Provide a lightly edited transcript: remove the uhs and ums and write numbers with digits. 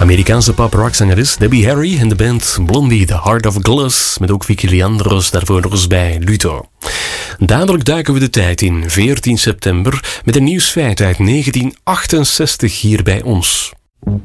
Amerikaanse pop-rock-zangeres Debbie Harry en de band Blondie, The Heart of Glass, met ook Vicky Leandros daarvoor nog eens bij Luther. Dadelijk duiken we de tijd in, 14 september, met een nieuwsfeit uit 1968 hier bij ons.